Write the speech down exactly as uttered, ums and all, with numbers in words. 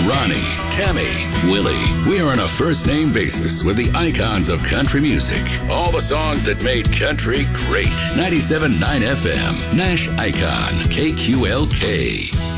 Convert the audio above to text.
Ronnie, Tammy, Willie. We are on a first-name basis with the icons of country music. All the songs that made country great. ninety-seven point nine F M, Nash Icon, K Q L K.